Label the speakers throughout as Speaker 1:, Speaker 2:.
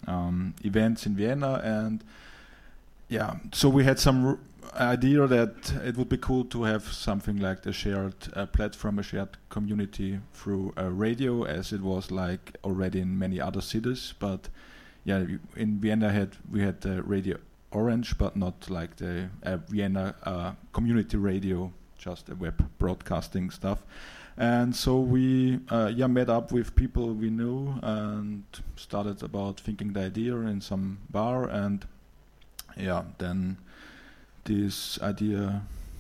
Speaker 1: events in Vienna, and yeah, so we had some idea that it would be cool to have something like a shared platform, a shared community through radio, as it was like already in many other cities. But yeah, in Vienna we had Radio Orange, but not like the Vienna community radio, just a web broadcasting stuff. And so we met up with people we knew and started about thinking the idea in some bar, and yeah, then this idea,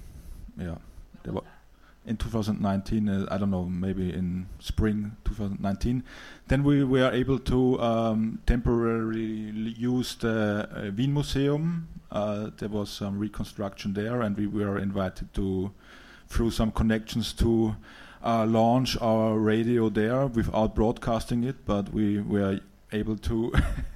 Speaker 1: in 2019, I don't know, maybe in spring 2019, then we were able to temporarily use the Wien Museum. There was some reconstruction there, and we were invited to, through some connections, to launch our radio there without broadcasting it, but we were able to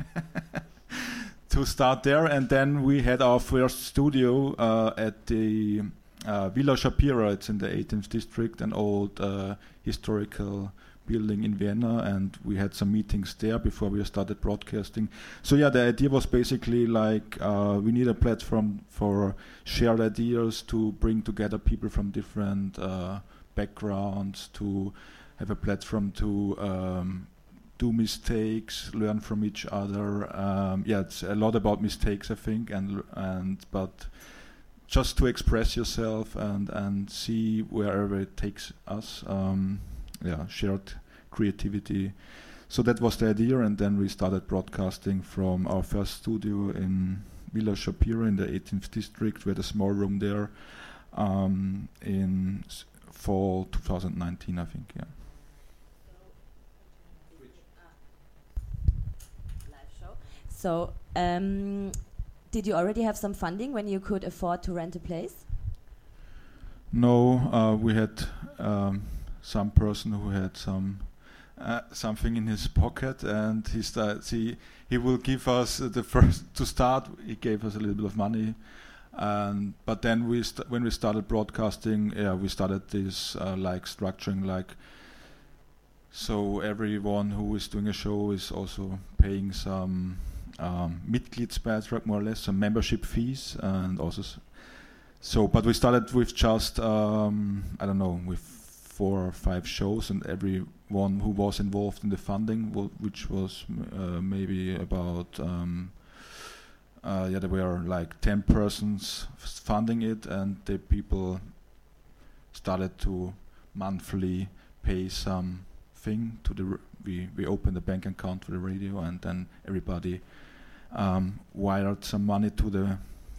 Speaker 1: to start there. And then we had our first studio at the Villa Shapira. It's in the 18th district, an old historical building in Vienna, and we had some meetings there before we started broadcasting. So yeah, the idea was basically like we need a platform for shared ideas to bring together people from different backgrounds, to have a platform to do mistakes, learn from each other. It's a lot about mistakes, I think, but just to express yourself and see wherever it takes us. Shared creativity. So that was the idea, and then we started broadcasting from our first studio in Villa Shapira in the 18th district. We had a small room there in fall 2019, I think. Yeah.
Speaker 2: So, did you already have some funding when you could afford to rent a place?
Speaker 1: No, we had some person who had something in his pocket, and he will give us the first to start. He gave us a little bit of money, but then when we started broadcasting, we started this like structuring like. So everyone who is doing a show is also paying some Mitgliedsbeitrag, more or less, some membership fees, and also. But we started with just with 4 or 5 shows, and everyone who was involved in the funding, which was maybe about there were like 10 persons funding it, and the people started to monthly pay some thing to the. We opened a bank account for the radio, and then everybody wired some money to the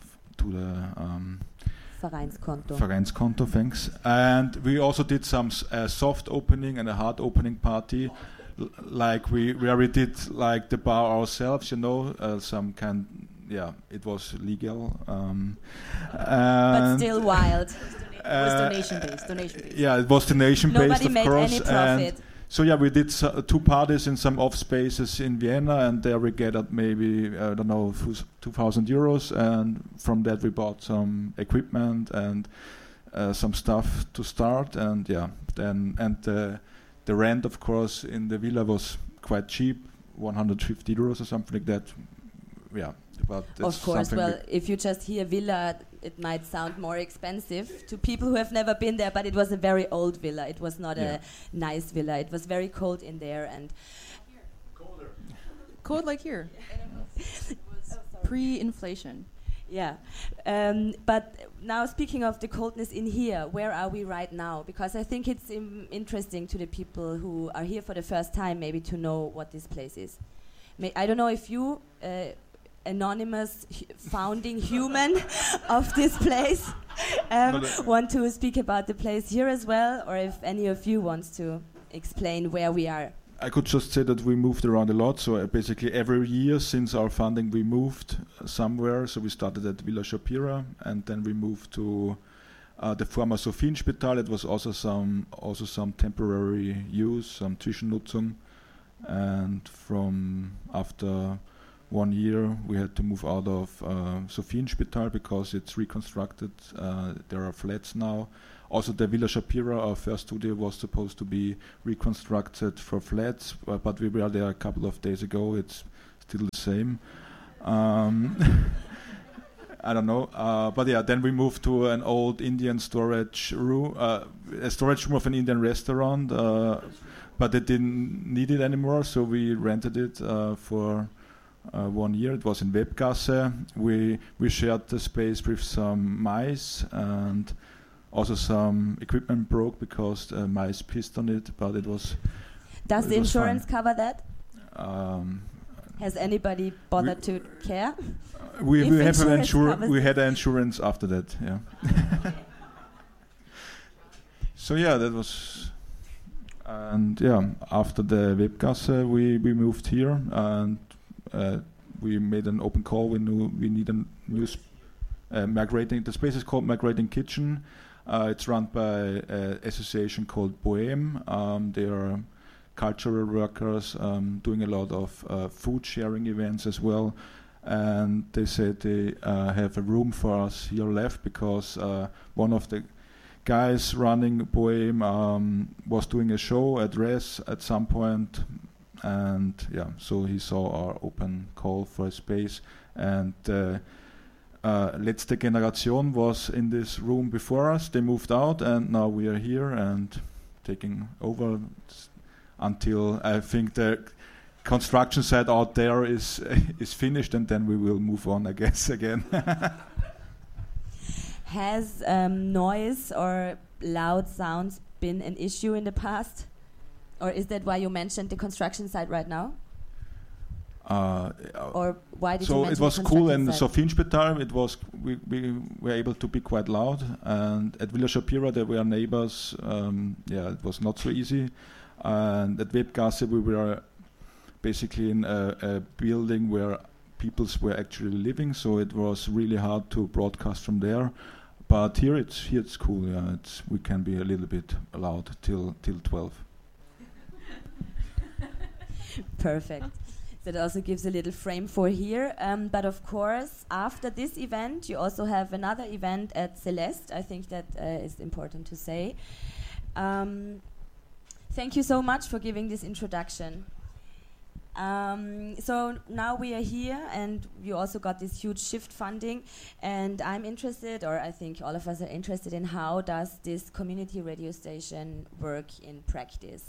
Speaker 1: Vereinskonto, thanks. And we also did some soft opening and a hard opening party, where we did like the bar ourselves, some kind. Yeah, it was legal,
Speaker 2: but still wild. It was donation based.
Speaker 1: Yeah, it was donation based, of course.
Speaker 2: Nobody made any profit.
Speaker 1: So yeah, we did 2 parties in some off spaces in Vienna, and there we gathered maybe 2,000 euros, and from that we bought some equipment and some stuff to start, and the rent, of course, in the villa was quite cheap, 150 euros or something like that. Yeah, but
Speaker 2: of course. Well, if you just hear villa, it might sound more expensive to people who have never been there, but it was a very old villa. It was not a nice villa. It was very cold in there, and
Speaker 3: colder. Cold like here. Pre-inflation.
Speaker 2: Yeah, but now speaking of the coldness in here, where are we right now? Because I think it's interesting to the people who are here for the first time, maybe to know what this place is. I don't know if you. Anonymous founding human of this place want to speak about the place here as well, or if any of you wants to explain where we are.
Speaker 1: I could just say that we moved around a lot, so basically every year since our funding we moved somewhere. So we started at Villa Shapira, and then we moved to the former Sophienspital. It was also some temporary use, some Zwischennutzung, and from after 1 year we had to move out of Sophienspital because it's reconstructed. There are flats now. Also the Villa Shapira, our first studio, was supposed to be reconstructed for flats, but we were there a couple of days ago. It's still the same. I don't know, but yeah. Then we moved to an old Indian storage room, a storage room of an Indian restaurant, but they didn't need it anymore, so we rented it for 1 year. It was in Webgasse. We shared the space with some mice, and also some equipment broke because mice pissed on it, but it was.
Speaker 2: Does the insurance cover that? Has anybody bothered to care?
Speaker 1: We have an insurance. We had an insurance after that. Yeah. So yeah, that was, and yeah, after the Webgasse, we moved here, and we made an open call. We knew we need a new migrating. The space is called Migrating Kitchen. It's run by an association called Bohème. They are cultural workers doing a lot of food sharing events as well. And they said they have a room for us here left because one of the guys running Bohème was doing a show at Res at some point, and yeah, so he saw our open call for a space, and Letzte Generation was in this room before us. They moved out, and now we are here and taking over until I think the construction site out there is finished, and then we will move on, I guess, again.
Speaker 2: Has noise or loud sounds been an issue in the past? Or is that why you mentioned the construction site right now? Or why did you mention
Speaker 1: it was
Speaker 2: the
Speaker 1: cool in
Speaker 2: construction site?
Speaker 1: Sophienspital. It was we were able to be quite loud, and at Villa Shapira there were neighbors. It was not so easy. And at Webgasse we were basically in a building where people were actually living, so it was really hard to broadcast from there. But here it's cool. Yeah, we can be a little bit loud till 12.
Speaker 2: Perfect. That also gives a little frame for here. But of course, after this event, you also have another event at Celeste. I think that is important to say. Thank you so much for giving this introduction. So now we are here, and you also got this huge shift funding, and I'm interested, or I think all of us are interested in how does this community radio station work in practice.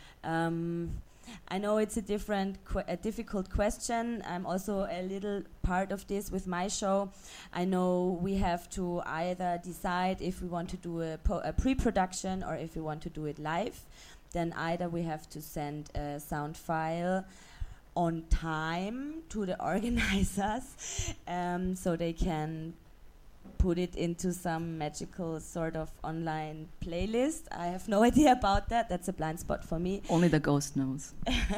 Speaker 2: I know it's a difficult question. I'm also a little part of this with my show. I know we have to either decide if we want to do a pre-production or if we want to do it live. Then either we have to send a sound file on time to the organizers so they can put it into some magical sort of online playlist. I have no idea about that. That's a blind spot for me.
Speaker 3: Only the ghost knows.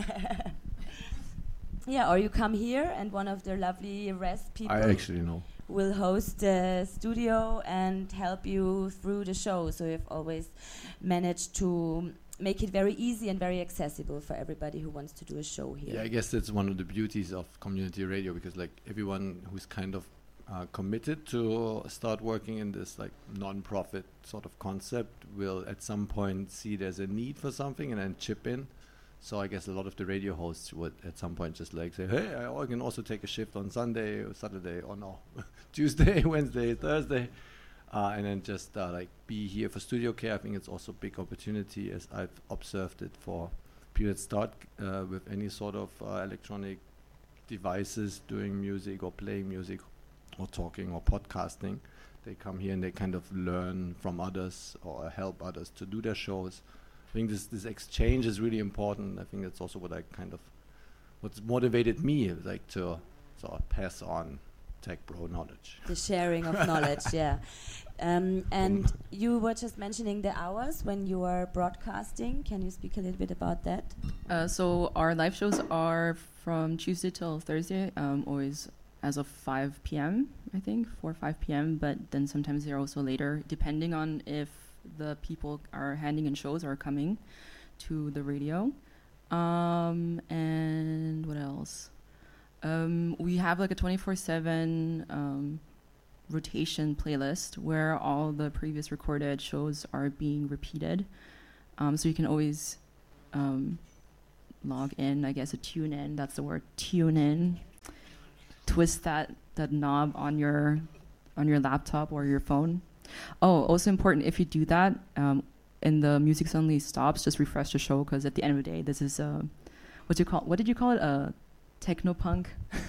Speaker 2: Yeah, or you come here and one of the lovely Res people
Speaker 4: I actually know.
Speaker 2: will host the studio and help you through the show. So you've always managed to make it very easy and very accessible for everybody who wants to do a show here.
Speaker 4: Yeah, I guess that's one of the beauties of community radio, because like everyone who's kind of committed to start working in this like non-profit sort of concept will at some point see there's a need for something and then chip in. So I guess a lot of the radio hosts would at some point just like say, hey, I can also take a shift on Sunday or Saturday or no, Tuesday, Wednesday, Thursday. And then just like be here for studio care. I think it's also a big opportunity, as I've observed it for people that start with any sort of electronic devices, doing music or playing music or talking or podcasting. They come here and they kind of learn from others or help others to do their shows. I think this exchange is really important. I think that's also what's motivated me, like to sort of pass on tech bro knowledge.
Speaker 2: The sharing of knowledge, yeah. And you were just mentioning the hours when you are broadcasting. Can you speak a little bit about that?
Speaker 3: So our live shows are from Tuesday till Thursday, always as of 5 p.m., I think, 4 or 5 p.m., but then sometimes they're also later, depending on if the people are handing in shows or coming to the radio. And what else? We have like a 24/7 rotation playlist where all the previous recorded shows are being repeated. So you can always log in, I guess, tune in. That's the word, tune in. Twist that knob on your laptop or your phone. Oh, also important, if you do that, and the music suddenly stops, just refresh the show, because at the end of the day, this is what did you call it? Technopunk.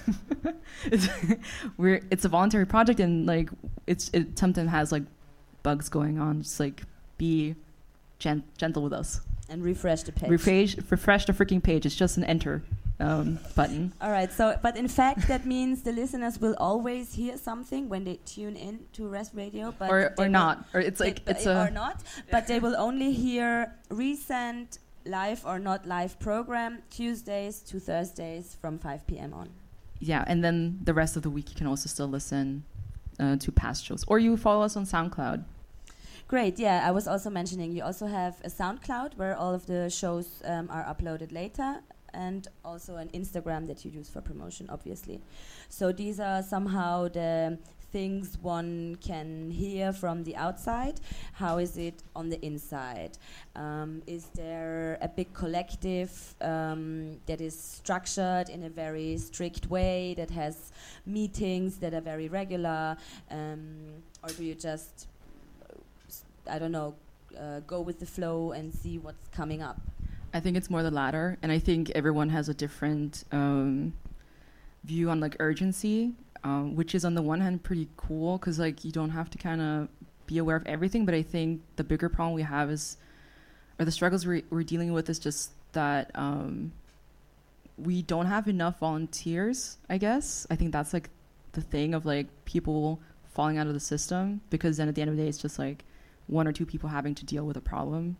Speaker 3: It's a voluntary project, and like it sometimes has like bugs going on. Just like be gentle with us
Speaker 2: and refresh the page.
Speaker 3: Refresh the freaking page. It's just an enter button.
Speaker 2: All right. So, but in fact, that means the listeners will always hear something when they tune in to Rest Radio, but
Speaker 3: or not, or it's like it's
Speaker 2: or not. But they will only hear recent live or not live program Tuesdays to Thursdays from 5 p.m. on.
Speaker 3: Yeah, and then the rest of the week you can also still listen to past shows, or you follow us on SoundCloud.
Speaker 2: Great, yeah. I was also mentioning you also have a SoundCloud where all of the shows are uploaded later, and also an Instagram that you use for promotion, obviously. So these are somehow the things one can hear from the outside. How is it on the inside? Is there a big collective that is structured in a very strict way, that has meetings that are very regular? Or do you just, I don't know, go with the flow and see what's coming up?
Speaker 3: I think it's more the latter, and I think everyone has a different view on like urgency, which is on the one hand pretty cool, because like you don't have to kind of be aware of everything. But I think the bigger problem we have is, or the struggles we're dealing with, is just that we don't have enough volunteers. I guess I think that's like the thing of like people falling out of the system, because then at the end of the day it's just like one or two people having to deal with a problem.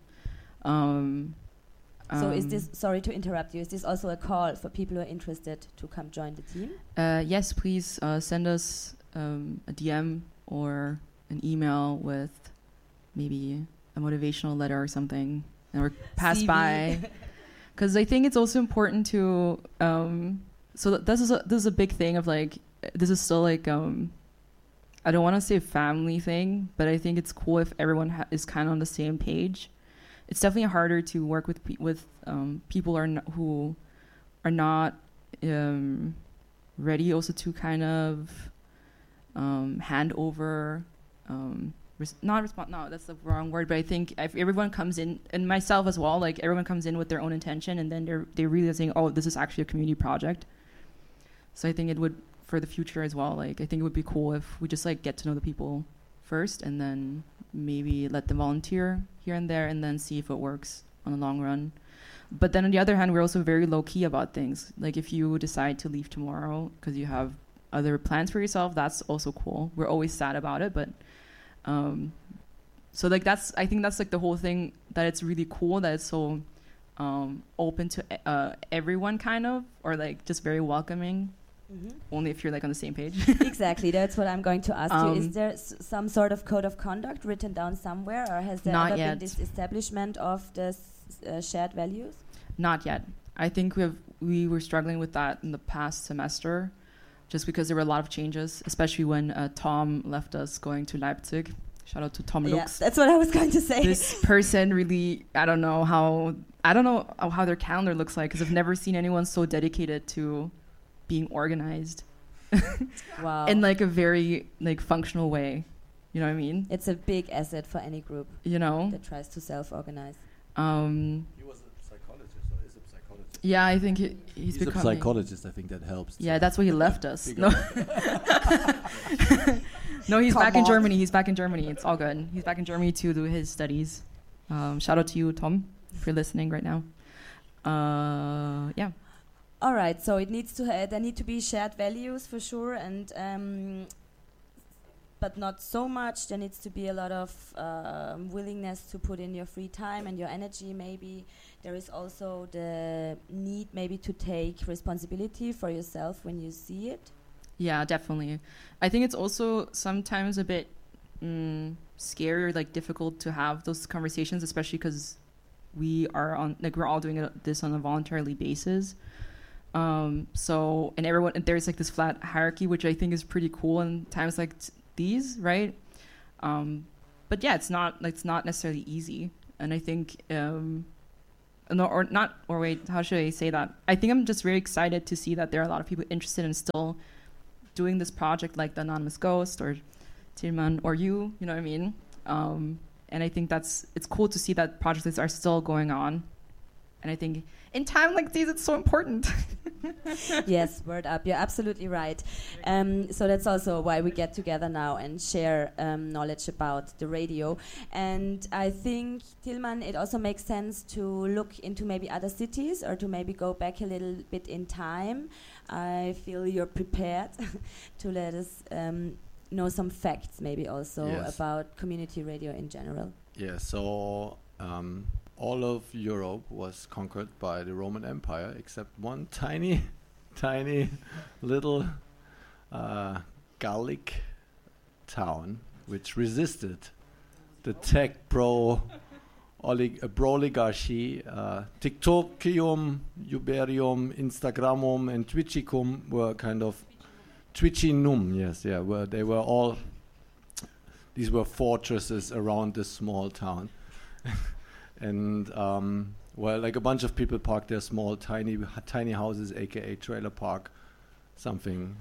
Speaker 2: So is this, sorry to interrupt you, is this also a call for people who are interested to come join the team?
Speaker 3: Yes, please send us a DM or an email with maybe a motivational letter or something, or pass
Speaker 2: CV.
Speaker 3: by. Because I think it's also important to, so this is a big thing of like, this is still like, I don't want to say a family thing, but I think it's cool if everyone is kind of on the same page. It's definitely harder to work with people who are not ready also to kind of hand over, no, that's the wrong word, but I think if everyone comes in, and myself as well, like everyone comes in with their own intention, and then they're realizing, oh, this is actually a community project. So I think it would, for the future as well, like I think it would be cool if we just like get to know the people first, and then maybe let them volunteer here and there, and then see if it works on the long run. But then on the other hand, we're also very low-key about things. Like if you decide to leave tomorrow because you have other plans for yourself, that's also cool. We're always sad about it, but so like I think that's like the whole thing, that it's really cool that it's so open to everyone kind of, or like just very welcoming. Mm-hmm. Only if you're like on the same page.
Speaker 2: Exactly, that's what I'm going to ask you. Is there some sort of code of conduct written down somewhere, or has there ever been this establishment of the shared values?
Speaker 3: Not yet. I think we were struggling with that in the past semester, just because there were a lot of changes, especially when Tom left us going to Leipzig. Shout out to Tom Lux.
Speaker 2: Yeah, that's what I was going to say.
Speaker 3: This person really, I don't know how their calendar looks like, because I've never seen anyone so dedicated to being organized.
Speaker 2: Wow.
Speaker 3: In like a very like functional way. You know what I mean?
Speaker 2: It's a big asset for any group,
Speaker 3: you know,
Speaker 2: that tries to self-organize.
Speaker 4: He was a psychologist, or is a psychologist?
Speaker 3: Yeah, I think he's
Speaker 4: a psychologist. I think that helps.
Speaker 3: Yeah, that's why he left us. No, no, he's back in Germany. He's back in Germany. It's all good. He's back in Germany to do his studies. Shout out to you, Tom, if you're listening right now. Yeah.
Speaker 2: All right, so it needs to there need to be shared values for sure, and but not so much. There needs to be a lot of willingness to put in your free time and your energy. Maybe there is also the need maybe to take responsibility for yourself when you see it.
Speaker 3: Yeah, definitely. I think it's also sometimes a bit scary or like difficult to have those conversations, especially because we're all doing this on a voluntarily basis. So, and everyone, and there's like this flat hierarchy, which I think is pretty cool in times like these, right? But yeah, it's not necessarily easy. And I think no, or not, or wait, how should I say that? I think I'm just very excited to see that there are a lot of people interested in still doing this project, like the Anonymous Ghost or Tilman or you know what I mean? And I think it's cool to see that projects are still going on. And I think in time like these, it's so important.
Speaker 2: Yes, word up. You're absolutely right. So that's also why we get together now and share knowledge about the radio. And I think, Tilman, it also makes sense to look into maybe other cities or to maybe go back a little bit in time. I feel you're prepared to let us know some facts maybe also about community radio in general.
Speaker 4: Yeah, so all of Europe was conquered by the Roman Empire except one tiny little Gallic town which resisted the tech pro-oligarchy. TikTokium, Uberium, Instagramum and Twitchicum were kind of Twitchinum, where they were all, these were fortresses around this small town. And well, like a bunch of people parked their small, tiny houses, aka trailer park, something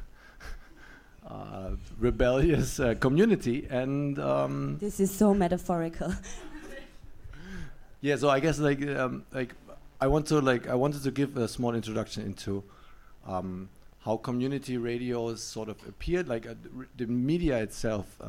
Speaker 4: rebellious community. And
Speaker 2: this is so metaphorical.
Speaker 4: Yeah, so I guess I wanted to give a small introduction into how community radios sort of appeared. Like the media itself.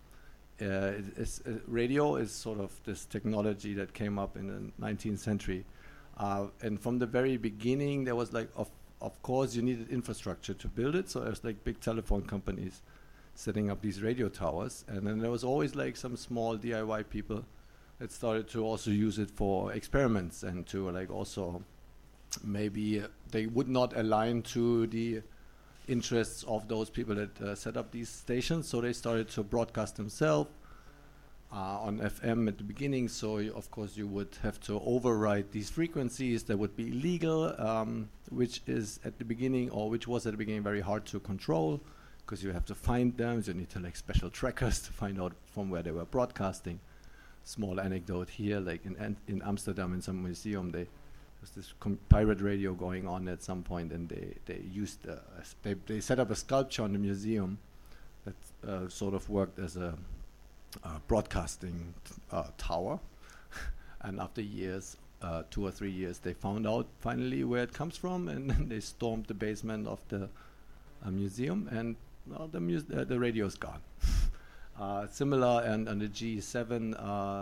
Speaker 4: Radio is sort of this technology that came up in the 19th century, and from the very beginning there was like, of course you needed infrastructure to build it, so there's like big telephone companies setting up these radio towers, and then there was always like some small DIY people that started to also use it for experiments and to like also maybe they would not align to the interests of those people that set up these stations, so they started to broadcast themselves on FM at the beginning. So of course you would have to override these frequencies that would be illegal, which is at the beginning, or which was at the beginning, very hard to control because you have to find them. So you need to like special trackers to find out from where they were broadcasting. Small anecdote here, like in Amsterdam in some museum, there's this pirate radio going on at some point, and they used they set up a sculpture in the museum that sort of worked as a broadcasting tower. And after years, 2 or 3 years, they found out finally where it comes from, and then they stormed the basement of the museum, and well, the radio's gone. Similar, and on the G7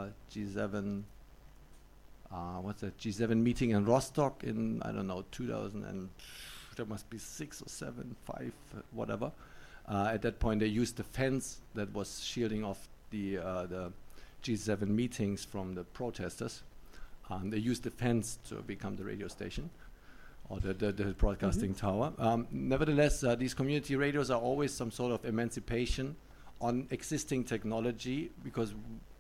Speaker 4: G7 meeting in Rostock in, I don't know, 2000, and there must be 6 or 7, 5, whatever. At that point, they used the fence that was shielding off the G7 meetings from the protesters. They used the fence to become the radio station, or the broadcasting tower. Nevertheless, these community radios are always some sort of emancipation on existing technology, because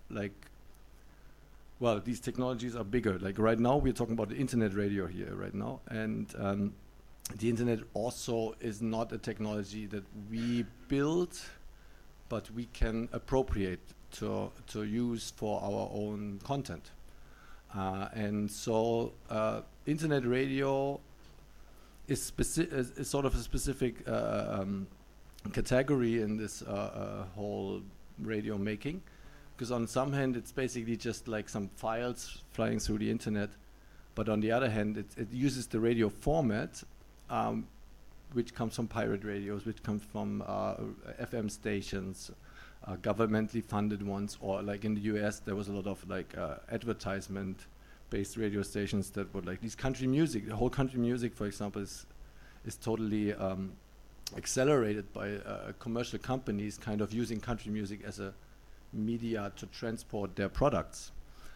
Speaker 4: well, these technologies are bigger. Like right now, we're talking about the internet radio here right now, and the internet also is not a technology that we build, but we can appropriate to use for our own content. And so internet radio is sort of a specific category in this whole radio making, because on some hand it's basically just like some files flying through the internet, but on the other hand it uses the radio format, which comes from pirate radios, which comes from FM stations, governmentally funded ones, or like in the US there was a lot of like advertisement based radio stations that were like these country music. The whole country music, for example, is totally accelerated by commercial companies kind of using country music as a media to transport their products.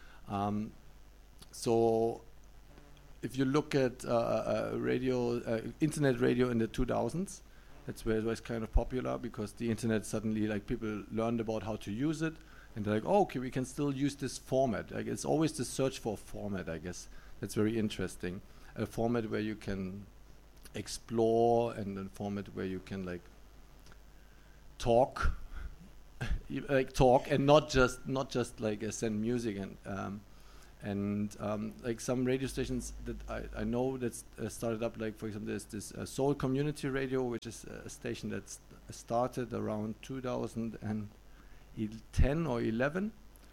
Speaker 4: So if you look at radio, internet radio in the 2000s, that's where it was kind of popular, because the internet suddenly, like, people learned about how to use it, and they're like, oh, okay, we can still use this format. Like, it's always the search for format, I guess. That's very interesting. A format where you can explore, and a format where you can like talk, and not just like send music, And like some radio stations that I know that's started up, like for example, there's this Seoul Community Radio, which is a station that's started around 2010 or 11,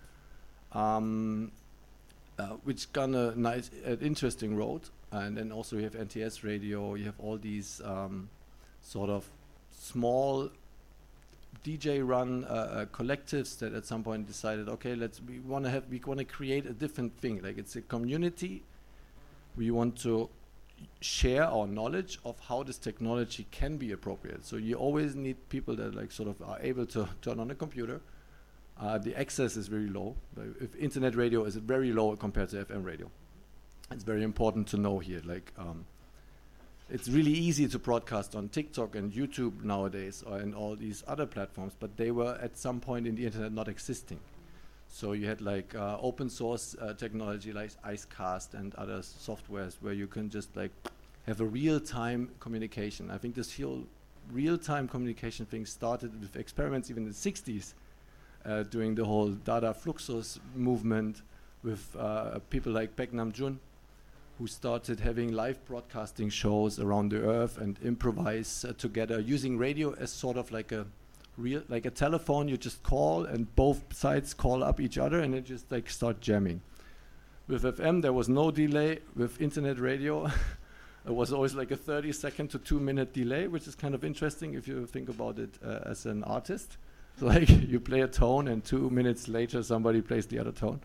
Speaker 4: which gone a nice, interesting road. And then also you have NTS Radio, you have all these sort of small DJ-run collectives that at some point decided, okay, we want to create a different thing. Like it's a community. We want to share our knowledge of how this technology can be appropriate. So you always need people that like sort of are able to turn on a computer. The access is very low. If internet radio is very low compared to FM radio. It's very important to know here. Like, it's really easy to broadcast on TikTok and YouTube nowadays, and all these other platforms, but they were at some point in the internet not existing. So you had like open source technology like Icecast and other softwares where you can just like have a real-time communication. I think this whole real-time communication thing started with experiments even in the 60s during the whole Dada Fluxus movement with people like Baek Nam-jun, who started having live broadcasting shows around the earth and improvise together using radio as sort of like a telephone. You just call and both sides call up each other and then just like start jamming. With FM there was no delay. With internet radio it was always like a 30-second to 2-minute delay, which is kind of interesting if you think about it as an artist. So like you play a tone and 2 minutes later somebody plays the other tone.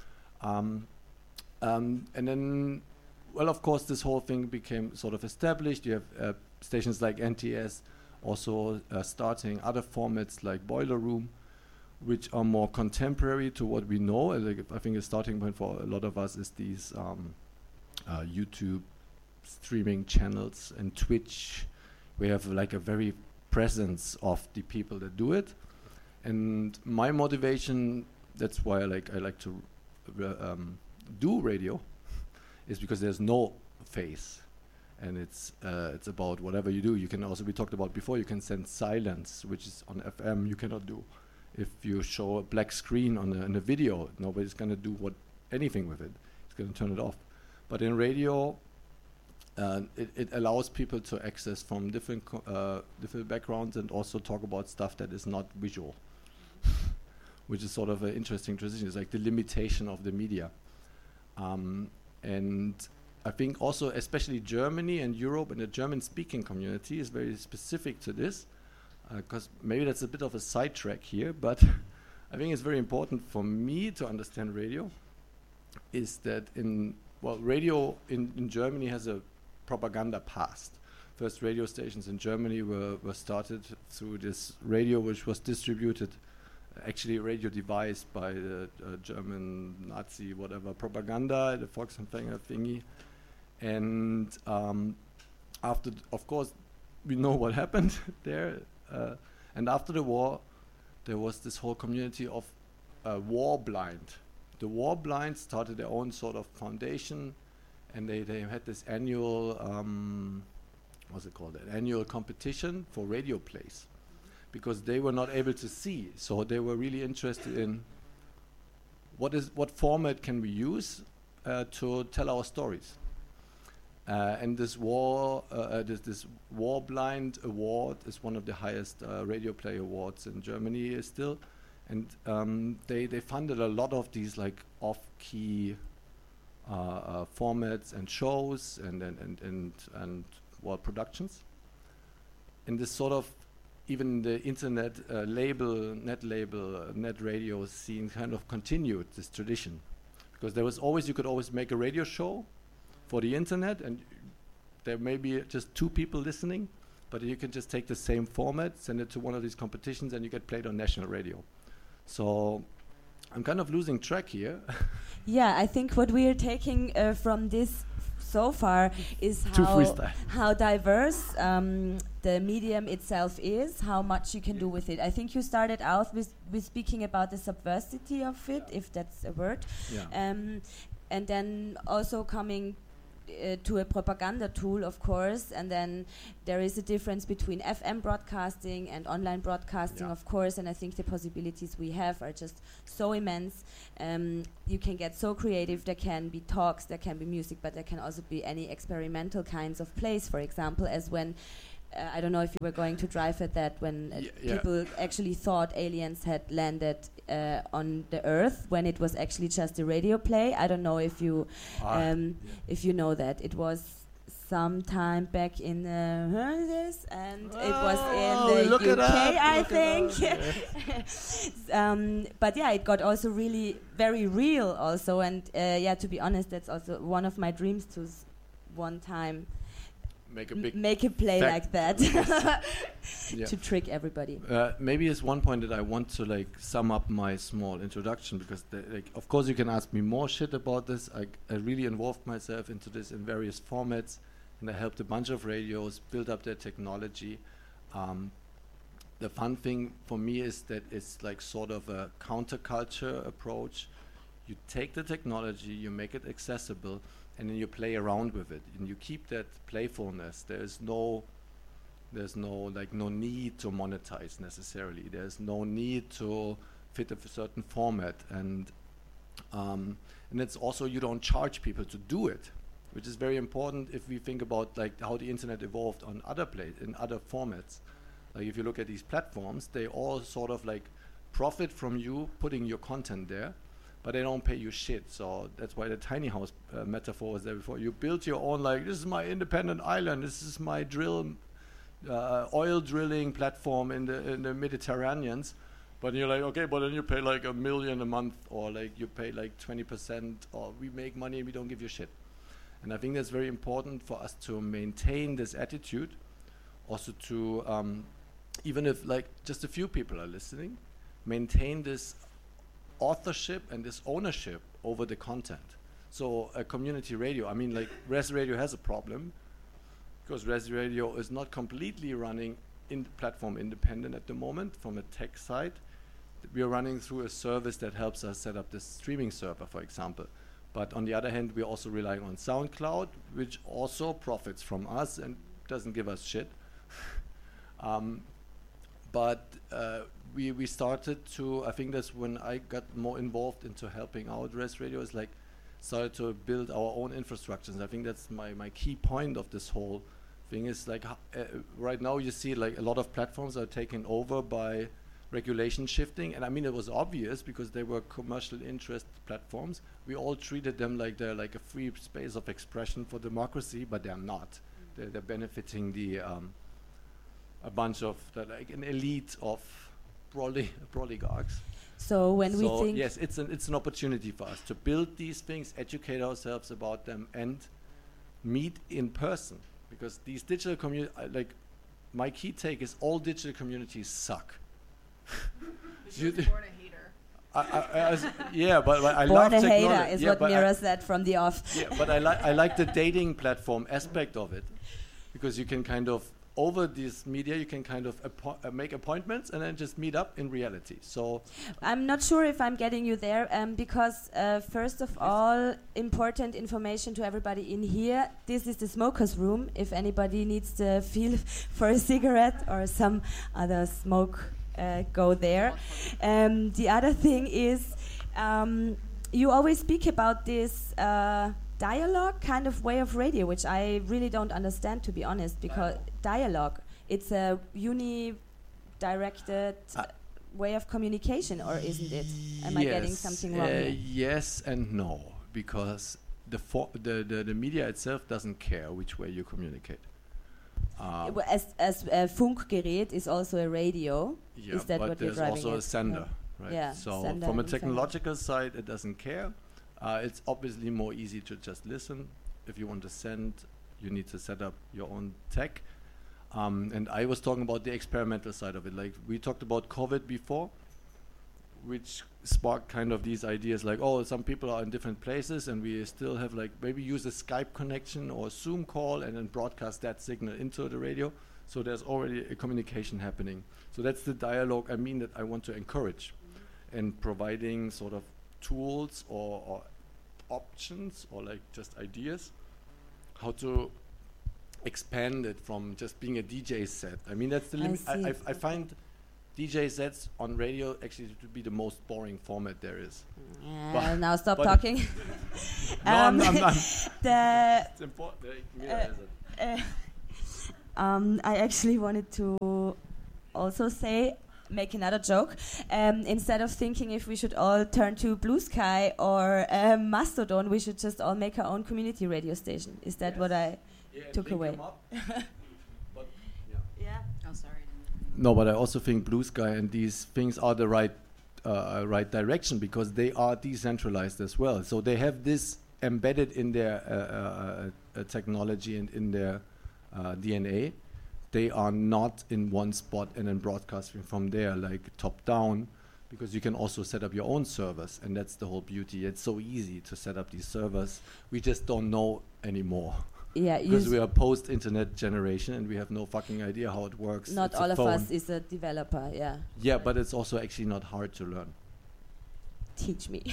Speaker 4: And then, well, of course, this whole thing became sort of established. You have stations like NTS also starting other formats like Boiler Room, which are more contemporary to what we know. Like, I think a starting point for a lot of us is these YouTube streaming channels and Twitch. We have like a very presence of the people that do it. And my motivation, that's why I like to do radio, is because there's no face, and it's about whatever you do. You can also, we talked about before, you can send silence, which is on FM you cannot do. If you show a black screen on a video, nobody's going to do anything with it. It's going to turn it off. But in radio, it allows people to access from different backgrounds and also talk about stuff that is not visual, which is sort of an interesting transition. It's like the limitation of the media. And I think also, especially Germany and Europe and the German-speaking community is very specific to this, because maybe that's a bit of a sidetrack here, but I think it's very important for me to understand radio, is that radio in Germany has a propaganda past. First radio stations in Germany were started through this radio which was distributed, actually a radio device by the German Nazi whatever propaganda, the Volksempfänger thingy. And after, of course, we know what happened there. And after the war, there was this whole community of war blind. The war blind started their own sort of foundation, and they had this annual, what's it called? An annual competition for radio plays, because they were not able to see. So they were really interested in what format can we use to tell our stories. And this war blind award is one of the highest radio play awards in Germany still, and they funded a lot of these like off-key formats and shows and productions. And this sort of, even the internet net radio scene kind of continued this tradition, because you could always make a radio show for the internet, and there may be just 2 people listening, but you can just take the same format, send it to one of these competitions, and you get played on national radio. So I'm kind of losing track here.
Speaker 2: Yeah, I think what we are taking from this so far is how diverse the medium itself is, how much you can do with it. I think you started out with speaking about the subversity of it, if that's a word, and then also coming to a propaganda tool, of course, and then there is a difference between FM broadcasting and online broadcasting, of course, and I think the possibilities we have are just so immense. You can get so creative. There can be talks, there can be music, but there can also be any experimental kinds of plays, for example, as when I don't know if you were going to drive at that when people actually thought aliens had landed on the Earth when it was actually just a radio play. I don't know if you know that. It was sometime back in the and it was in the UK, I think. But yeah, it got also really very real also, and to be honest, that's also one of my dreams to one time make a play like that to trick everybody.
Speaker 4: Maybe it's one point that I want to like sum up my small introduction, because of course you can ask me more shit about this. I really involved myself into this in various formats, and I helped a bunch of radios build up their technology. The fun thing for me is that it's like sort of a counterculture approach. You take the technology, you make it accessible, and then you play around with it, and you keep that playfulness. There's no need to monetize necessarily. There's no need to fit a certain format, and it's also, you don't charge people to do it, which is very important if we think about like how the internet evolved on in other formats. Like if you look at these platforms, they all sort of like profit from you putting your content there, but they don't pay you shit. So that's why the tiny house metaphor was there before. You build your own, like, this is my independent island, this is my oil drilling platform in the Mediterranean. But you're like, okay, but then you pay like $1 million a month, or like you pay like 20%, or we make money and we don't give you shit. And I think that's very important for us to maintain this attitude, also to, even if like just a few people are listening, maintain this authorship and this ownership over the content. So a community radio, I mean, like Res Radio has a problem because Res Radio is not completely running in platform independent at the moment from a tech side. We are running through a service that helps us set up this streaming server, for example. But on the other hand, we're also relying on SoundCloud, which also profits from us and doesn't give us shit. We started to, I think that's when I got more involved into helping out Res Radio, is like started to build our own infrastructures. I think that's my key point of this whole thing is like right now you see like a lot of platforms are taken over by regulation shifting, and I mean it was obvious because they were commercial interest platforms. We all treated them like they're like a free space of expression for democracy, but they're not. They're benefiting the a bunch of like an elite of oligarchs.
Speaker 2: So when we think,
Speaker 4: yes, it's an opportunity for us to build these things, educate ourselves about them, and meet in person, because these digital communities, like my key take is all digital communities suck.
Speaker 3: You're born a hater.
Speaker 4: Yeah, but I
Speaker 2: born
Speaker 4: love
Speaker 2: a
Speaker 4: technology.
Speaker 2: hater is what Mira said from the off.
Speaker 4: Yeah, but I like the dating platform aspect of it, because you can kind of, over this media, you can kind of make appointments and then just meet up in reality. So
Speaker 2: I'm not sure if I'm getting you there, because first of all, important information to everybody in here. This is the smokers' room. If anybody needs to feel for a cigarette or some other smoke, go there. The other thing is, you always speak about this dialogue kind of way of radio, which I really don't understand, to be honest, because dialogue, it's a uni-directed way of communication, or isn't it? Am I getting something wrong here?
Speaker 4: Yes and no, because the media itself doesn't care which way you communicate.
Speaker 2: As a Funkgerät is also a radio.
Speaker 4: Yeah,
Speaker 2: is that
Speaker 4: but
Speaker 2: what you're
Speaker 4: there's
Speaker 2: driving
Speaker 4: also
Speaker 2: at?
Speaker 4: a sender, right?
Speaker 2: Yeah,
Speaker 4: so
Speaker 2: sender
Speaker 4: from a
Speaker 2: and
Speaker 4: technological side, it doesn't care. It's obviously more easy to just listen. If you want to send, you need to set up your own tech. And I was talking about the experimental side of it. Like we talked about COVID before, which sparked kind of these ideas like, oh, some people are in different places and we still have like, maybe use a Skype connection or a Zoom call and then broadcast that signal into the radio. So there's already a communication happening. So that's the dialogue I mean that I want to encourage, and providing sort of tools or options or like just ideas how to expand it from just being a DJ set. I mean, that's the limit. I find DJ sets on radio actually to be the most boring format there is.
Speaker 2: Yeah, now stop talking.
Speaker 4: No, I'm not.
Speaker 2: It's
Speaker 4: important.
Speaker 2: I actually wanted to also make another joke. Instead of thinking if we should all turn to Blue Sky or Mastodon, we should just all make our own community radio station. Is that what I took away?
Speaker 3: Yeah. Oh, sorry.
Speaker 4: No, but I also think Blue Sky and these things are the right direction, because they are decentralized as well. So they have this embedded in their technology and in their DNA. They are not in one spot and then broadcasting from there, like top down, because you can also set up your own servers, and that's the whole beauty. It's so easy to set up these servers. We just don't know anymore.
Speaker 2: Yeah,
Speaker 4: because we are post-internet generation and we have no fucking idea how it works.
Speaker 2: Not all of us is a developer, yeah.
Speaker 4: Yeah, but it's also actually not hard to learn.
Speaker 2: Teach me.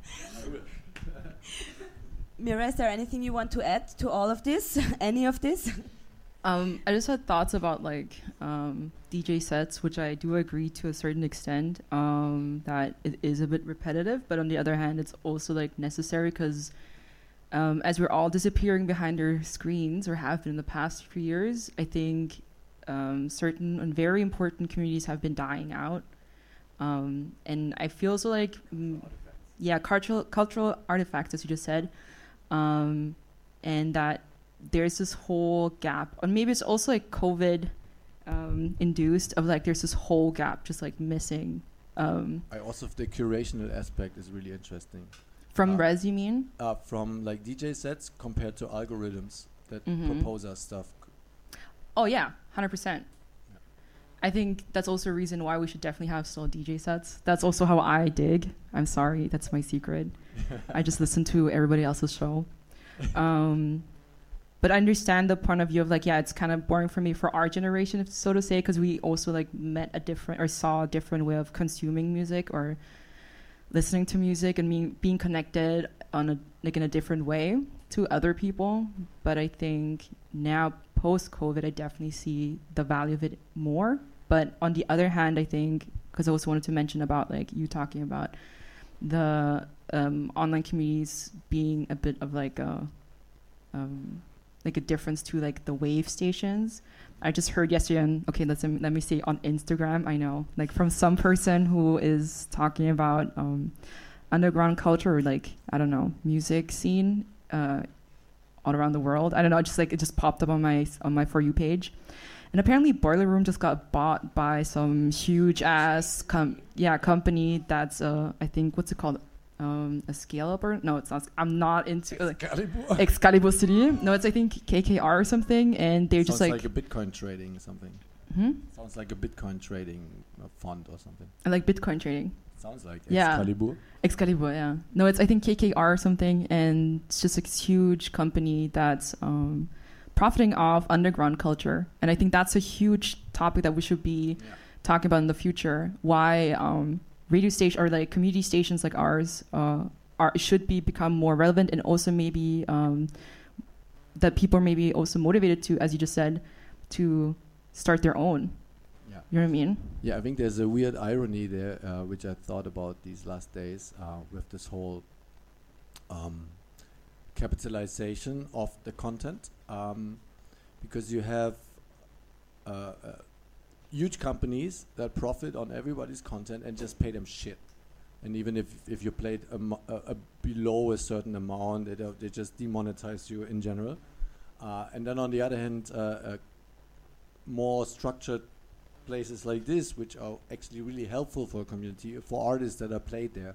Speaker 2: Mira, is there anything you want to add to all of this? Any of this?
Speaker 3: I just had thoughts about DJ sets, which I do agree to a certain extent, that it is a bit repetitive, but on the other hand, it's also necessary, because as we're all disappearing behind our screens, or have been in the past few years, I think certain and very important communities have been dying out. And I feel so cultural artifacts, as you just said, and that there's this whole gap, and maybe it's also COVID induced, of there's this whole gap just missing.
Speaker 4: I also think the curational aspect is really interesting.
Speaker 3: From Res, you mean?
Speaker 4: From DJ sets compared to algorithms that propose us stuff.
Speaker 3: Oh yeah, 100%. I think that's also a reason why we should definitely have still DJ sets. That's also how I dig. I'm sorry, that's my secret. I just listen to everybody else's show. But I understand the point of view of it's kind of boring for me, for our generation, so to say, because we also met a different, or saw a different way of consuming music or listening to music, and being connected on in a different way to other people. But I think now post-COVID, I definitely see the value of it more. But on the other hand, I think, because I also wanted to mention about you talking about the online communities being a bit of a difference to the wave stations. I just heard yesterday let me say on Instagram, I know, from some person who is talking about underground culture, or I don't know, music scene all around the world. I don't know, it just popped up on my For You page. And apparently Boiler Room just got bought by some huge ass company that's I think, what's it called? A scale up, or no, it's not. I'm not into Excalibur City. No, it's I think KKR or something, and they're just
Speaker 4: like a Bitcoin trading or something. Sounds like a Bitcoin trading fund or something.
Speaker 3: I like Bitcoin trading.
Speaker 4: Sounds like
Speaker 3: Excalibur. Excalibur, yeah. No, it's I think KKR or something, and it's just a huge company that's profiting off underground culture, and I think that's a huge topic that we should be talking about in the future. Why radio station or community stations like ours should become more relevant, and also maybe that people are maybe also motivated to, as you just said, to start their own. Yeah. You know what I mean?
Speaker 4: Yeah, I think there's a weird irony there, which I thought about these last days with this whole capitalization of the content, because you have huge companies that profit on everybody's content and just pay them shit. And even if you played below a certain amount, they just demonetize you in general. And then on the other hand, more structured places like this, which are actually really helpful for a community, for artists that are played there,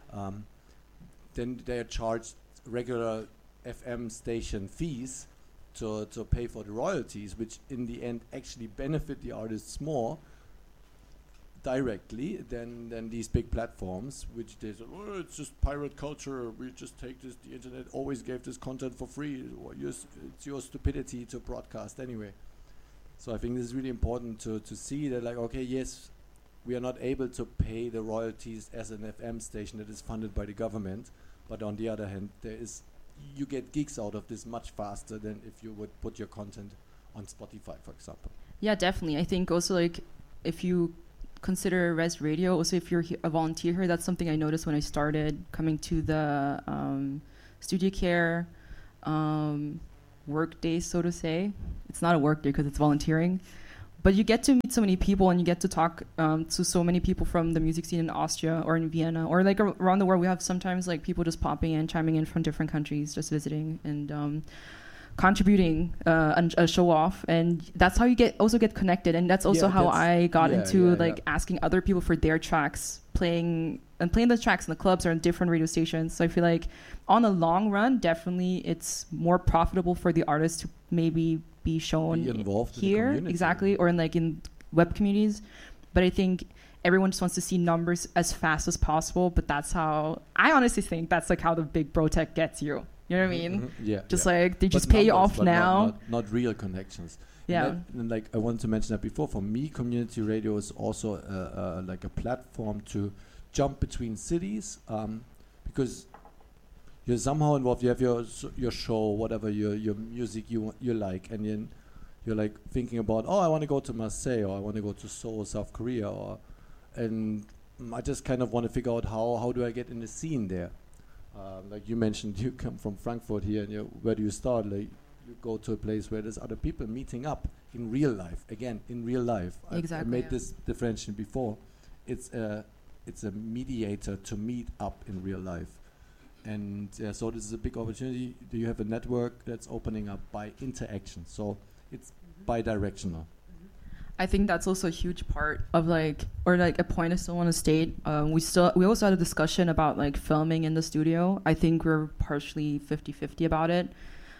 Speaker 4: then they are charged regular FM station fees to pay for the royalties, which in the end actually benefit the artists more directly than these big platforms, which they say, oh, it's just pirate culture, we just take this, the internet always gave this content for free, it's your stupidity to broadcast anyway. So I think this is really important to see that, okay, yes, we are not able to pay the royalties as an FM station that is funded by the government, but on the other hand, there is you get gigs out of this much faster than if you would put your content on Spotify, for example.
Speaker 3: Yeah, definitely. I think also like if you consider Res Radio, also if you're a volunteer here, that's something I noticed when I started coming to the Studio Care work day, so to say. It's not a work day because it's volunteering, but you get to meet so many people and you get to talk to so many people from the music scene in Austria or in Vienna or like around the world. We have sometimes like people just popping in, chiming in from different countries, just visiting and contributing a show off, and that's how you also get connected, and that's also how I got into asking other people for their tracks, playing the tracks in the clubs or in different radio stations. So I feel like on the long run, definitely it's more profitable for the artist to maybe be shown
Speaker 4: involved
Speaker 3: here, exactly, or in web communities. But I think everyone just wants to see numbers as fast as possible. But that's how I honestly think that's like how the big bro tech gets you. You know what I mean?
Speaker 4: Mm-hmm. Yeah.
Speaker 3: Just like they just pay you off now.
Speaker 4: Not real connections.
Speaker 3: Yeah.
Speaker 4: And like I wanted to mention that before. For me, community radio is also like a platform to jump between cities, because you're somehow involved. You have your show, whatever your music you like, and then you're like thinking about, I want to go to Marseille, or I want to go to Seoul, South Korea, and I just kind of want to figure out how do I get in the scene there. Like you mentioned, you come from Frankfurt here, and where do you start? Like you go to a place where there's other people meeting up in real life. Again, in real life.
Speaker 3: Exactly.
Speaker 4: I made this differentiation before. It's a mediator to meet up in real life, and so this is a big opportunity. Do you have a network that's opening up by interaction? So it's bi-directional.
Speaker 3: I think that's also a huge part of a point I still want to state. We also had a discussion about like filming in the studio. I think we're partially 50-50 about it.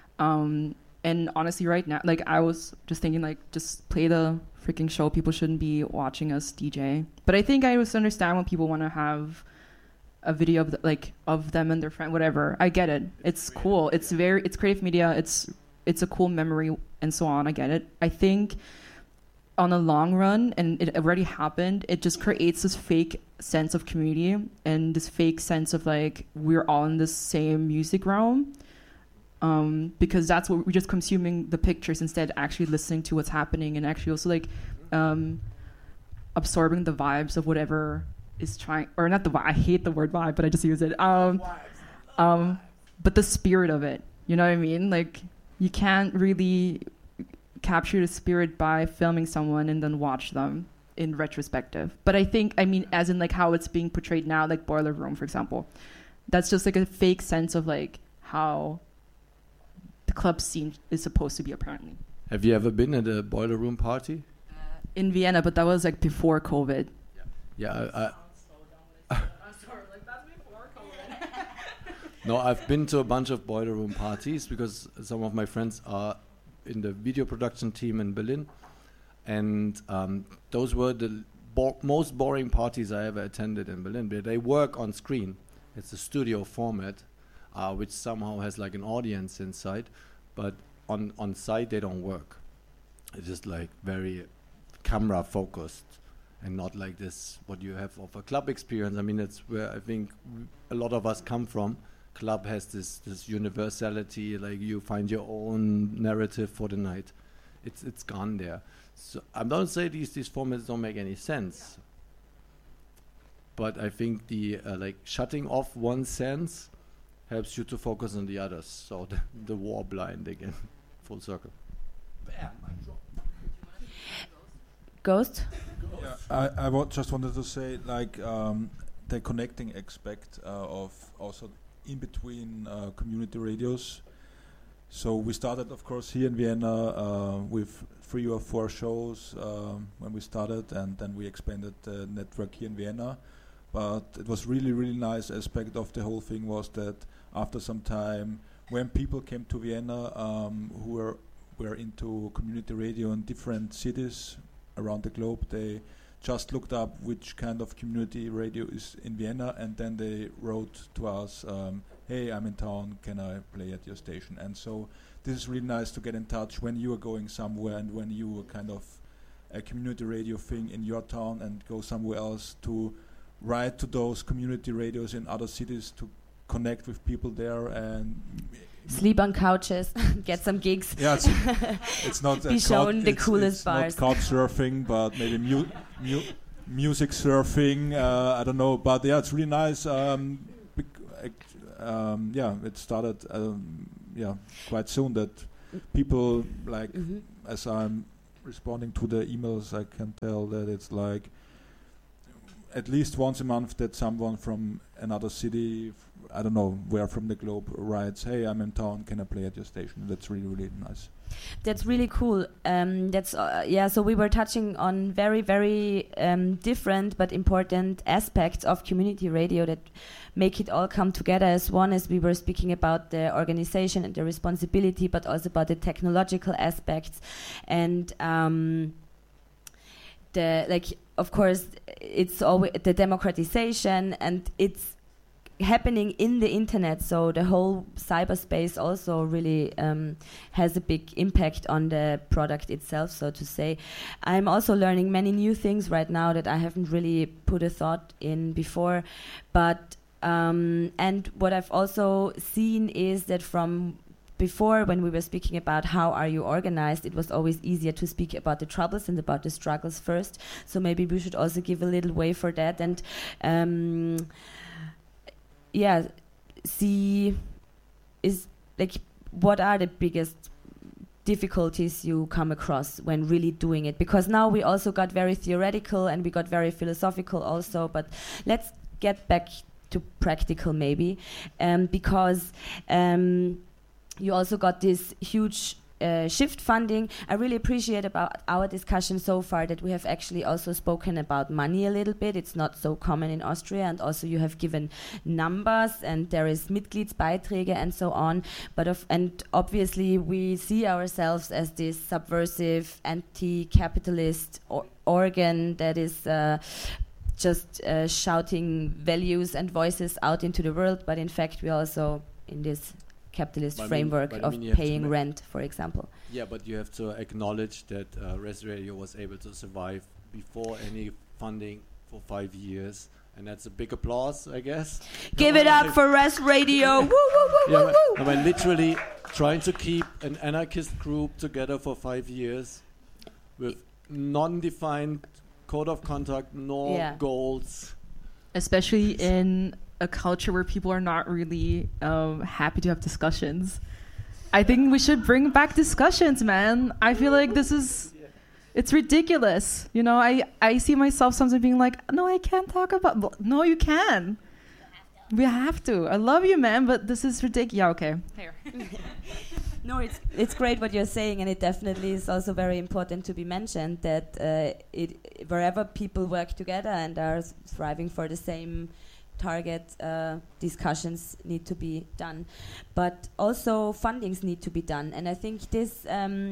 Speaker 3: And honestly, right now, like I was just thinking, like just play the freaking show. People shouldn't be watching us DJ. But I think I just understand when people want to have a video of them and their friend, whatever. I get it. It's cool. It's creative media. It's a cool memory and so on. I get it. I think on the long run, and it already happened, it just creates this fake sense of community and this fake sense of like we're all in the same music realm, because that's what we're just consuming the pictures instead actually listening to what's happening and actually also like absorbing the vibes of whatever is trying, or not the vibe, I hate the word vibe, but I just use it, but the spirit of it, you know what I mean? Like you can't really capture the spirit by filming someone and then watch them in retrospective. But I mean as in like how it's being portrayed now, like Boiler Room, for example, that's just like a fake sense of like how the club scene is supposed to be, apparently.
Speaker 4: Have you ever been at a Boiler Room party?
Speaker 3: In Vienna, but that was like before COVID.
Speaker 4: Yeah. No, I've been to a bunch of Boiler Room parties because some of my friends are in the video production team in Berlin, and those were the most boring parties I ever attended in Berlin. But they work on screen. It's a studio format, which somehow has like an audience inside, but on site they don't work. It's just like very camera focused and not like this what you have of a club experience. I mean, that's where I think a lot of us come from. Club has this universality, like you find your own narrative for the night. It's gone there. So I don't say these formats don't make any sense, but I think the like shutting off one sense helps you to focus on the others. So the war blind again, full circle.
Speaker 2: Ghost?
Speaker 1: Yeah, I just wanted to say like the connecting aspect of also in between community radios. So we started, of course, here in Vienna with 3 or 4 shows when we started, and then we expanded the network here in Vienna. But it was really, really nice aspect of the whole thing was that after some time, when people came to Vienna who were into community radio in different cities around the globe, they just looked up which kind of community radio is in Vienna, and then they wrote to us, hey, I'm in town, can I play at your station? And so this is really nice to get in touch when you are going somewhere and when you are kind of a community radio thing in your town and go somewhere else, to write to those community radios in other cities to connect with people there and
Speaker 2: sleep on couches, get some gigs.
Speaker 1: Yeah, it's not
Speaker 2: be shown the coolest
Speaker 1: it's
Speaker 2: bars.
Speaker 1: Not couch surfing, but maybe music surfing. I don't know, but yeah, it's really nice. It started quite soon that people like as I'm responding to the emails, I can tell that it's like at least once a month that someone from another city, I don't know where from the globe, writes, "Hey, I'm in town. Can I play at your station?" That's really, really nice.
Speaker 2: That's really cool. So we were touching on very, very different but important aspects of community radio that make it all come together as one, as we were speaking about the organization and the responsibility, but also about the technological aspects. And of course, it's always the democratization, and it's happening in the internet, so the whole cyberspace also really has a big impact on the product itself, so to say. I'm also learning many new things right now that I haven't really put a thought in before, but and what I've also seen is that from before, when we were speaking about how are you organized, it was always easier to speak about the troubles and about the struggles first, so maybe we should also give a little way for that, and see is like what are the biggest difficulties you come across when really doing it, because now we also got very theoretical and we got very philosophical also, but let's get back to practical maybe, because you also got this huge shift funding. I really appreciate about our discussion so far that we have actually also spoken about money a little bit. It's not so common in Austria, and also you have given numbers, and there is Mitgliedsbeiträge and so on. And obviously we see ourselves as this subversive, anti-capitalist organ that is just shouting values and voices out into the world, but in fact we also in this capitalist framework of paying rent, for example.
Speaker 4: Yeah, but you have to acknowledge that Res Radio was able to survive before any funding for 5 years, and that's a big applause, I guess.
Speaker 2: Give it up for Res Radio! Woo, woo, woo, woo, woo!
Speaker 4: By literally trying to keep an anarchist group together for 5 years with non-defined code of conduct, no goals.
Speaker 3: Especially in a culture where people are not really happy to have discussions. I think we should bring back discussions, man. I feel like it's ridiculous. You know, I see myself sometimes being like, no, I can't talk about, no, you can. We have to. I love you, man, but this is ridiculous. Yeah, okay. Here.
Speaker 2: No, it's great what you're saying, and it definitely is also very important to be mentioned that wherever people work together and are striving for the same target, discussions need to be done, but also fundings need to be done, and I think this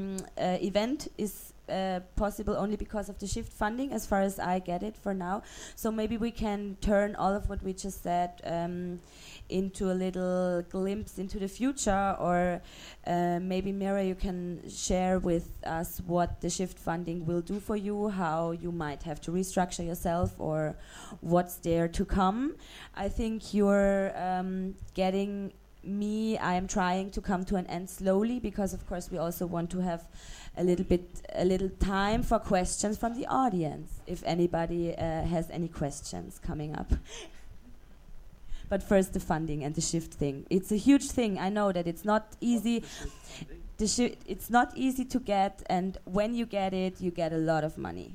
Speaker 2: event is possible only because of the shift funding, as far as I get it for now. So maybe we can turn all of what we just said into a little glimpse into the future, or maybe Mira, you can share with us what the shift funding will do for you, how you might have to restructure yourself, or what's there to come. I think you're getting me. I am trying to come to an end slowly, because of course we also want to have a little time for questions from the audience, if anybody has any questions coming up. But first, the funding and the shift thing. It's a huge thing. I know that it's not easy. It's not easy to get, and when you get it, you get a lot of money.